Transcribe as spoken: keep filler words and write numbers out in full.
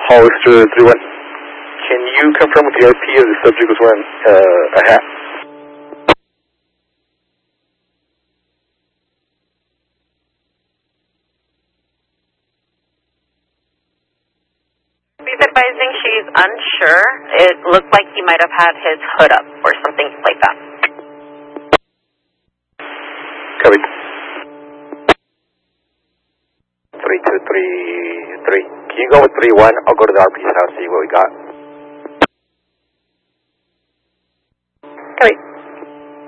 Hollister three one. Can you confirm with the I P if the subject was wearing uh, a hat? He's advising she's unsure. It looked like he might have had his hood up or something like that. Copy. three two three three. Can you go with three one? I'll go to the R P's house, see what we got.